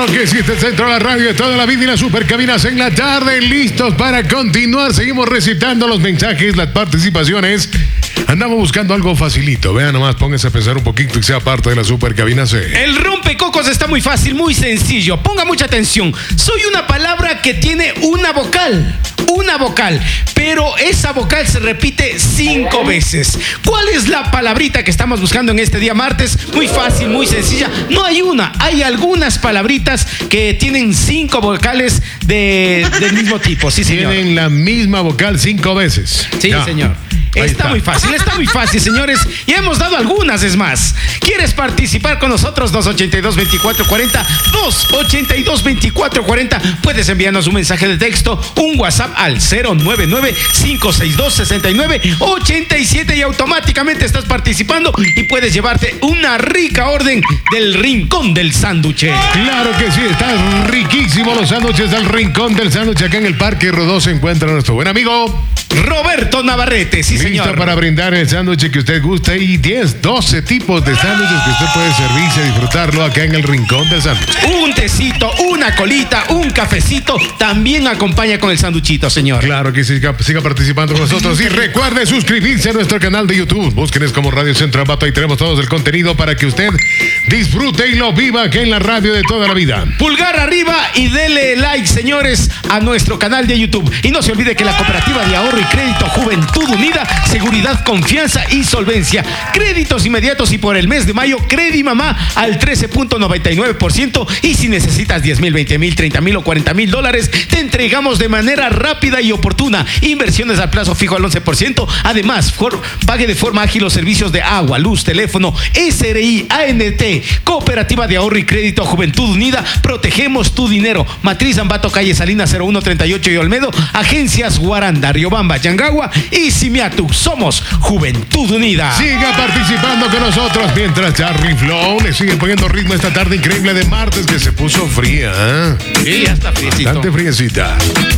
Claro que sí, este centro de la radio de toda la vida y las supercabinas en la tarde, listos para continuar. Seguimos recitando los mensajes, las participaciones. Andamos buscando algo facilito. Vean nomás, pónganse a pensar un poquito y sea parte de la supercabina C. El rompecocos está muy fácil, muy sencillo. Ponga mucha atención. Soy una palabra que tiene una vocal, pero esa vocal se repite 5 veces. ¿Cuál es la palabrita que estamos buscando en este día martes? Muy fácil, muy sencilla. No hay una, hay algunas palabritas que tienen 5 vocales del mismo tipo. Sí, señor. Tienen la misma vocal 5 veces. Sí, ya. Señor. Está muy fácil, señores. Y hemos dado algunas, es más. ¿Quieres participar con nosotros? 282-2440. 282-2440. Puedes enviarnos un mensaje de texto, un WhatsApp al 099-562-6987 y automáticamente estás participando y puedes llevarte una rica orden del Rincón del Sándwich. Claro que sí, están riquísimos los sándwiches del Rincón del Sándwich. Acá en el Parque Rodó se encuentra nuestro buen amigo Roberto Navarrete, sí, listo señor. Para brindar el sándwich que usted gusta y 12 tipos de sándwiches que usted puede servirse y disfrutarlo acá en el Rincón del Sándwich. Un tecito, una colita, un cafecito, también acompaña con el sanduchito, señor. Claro que sí, siga participando con nosotros y recuerde suscribirse a nuestro canal de YouTube. Búsquenos como Radio Centro Ambato, ahí tenemos todo el contenido para que usted disfrute y lo viva aquí en la radio de toda la vida. Pulgar arriba y dele like, señores, a nuestro canal de YouTube. Y no se olvide que la Cooperativa de Ahorro y Crédito Juventud Unida, seguridad, confianza y solvencia. Créditos inmediatos y por el mes de mayo, Credimamá al 13.99%. Y si necesitas 10,000, 20,000, 30,000 o 40,000 dólares, te entregamos de manera rápida y oportuna. Inversiones al plazo fijo al 11%. Además, pague de forma ágil los servicios de agua, luz, teléfono, SRI, ANT. Cooperativa de Ahorro y Crédito Juventud Unida. Protegemos tu dinero. Matriz Ambato, calle Salinas 0138 y Olmedo. Agencias Guaranda, Riobamba, Yangagua y Simiatu. Somos Juventud Unida. Siga participando con nosotros mientras Charly Flow le sigue poniendo ritmo esta tarde increíble de martes que se puso fría. Sí, ya está friecito. Bastante friecita.